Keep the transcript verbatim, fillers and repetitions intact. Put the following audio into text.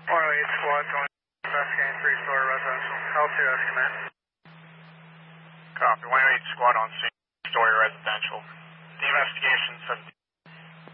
one oh eight squad going investigating three-story residential. L two S command. Copy. one oh eight squad on scene, three-story residential.